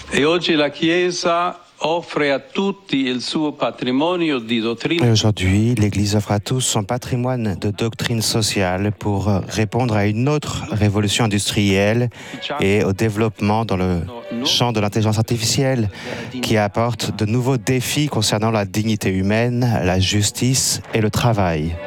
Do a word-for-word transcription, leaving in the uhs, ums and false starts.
E oggi la Chiesa offre a tutti il suo patrimonio di Et dottrine aujourd'hui, l'Église offre à tous son patrimoine de doctrine sociale pour répondre à une autre révolution industrielle et au développement dans le champ de l'intelligence artificielle qui apporte de nouveaux défis concernant la dignité humaine, la justice et le travail.